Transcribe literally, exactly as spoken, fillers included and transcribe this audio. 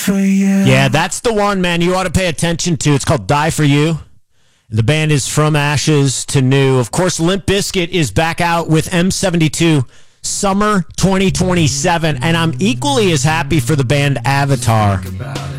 for you. Yeah, that's the one, man, you ought to pay attention to. It's called Die For You. The band is From Ashes to New. Of course, Limp Bizkit is back out with M seventy-two Summer twenty twenty-seven, and I'm equally as happy for the band Avatar.